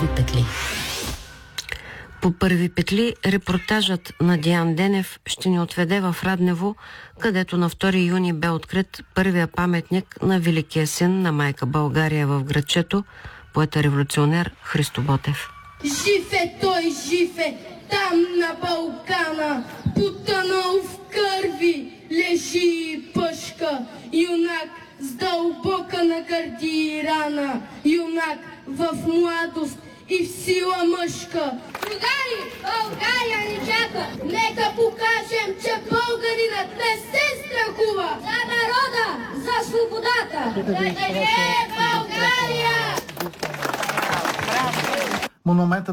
първи петли. По първи петли репортажът на Диан Денев ще ни отведе в Раднево, където на 2 юни бе открит първия паметник на великия син на майка България в градчето, поета-революционер Христо Ботев. Жив е той, жив е там на Балкана, потънал в кърви, лежи пъшка, юнак с дълбока на гърди рана, юнак в младост и в сила мъжка. Другари, България ни чака, нека покажем, че българинът не се страхува. За народа, за свободата, да живее България! Монументът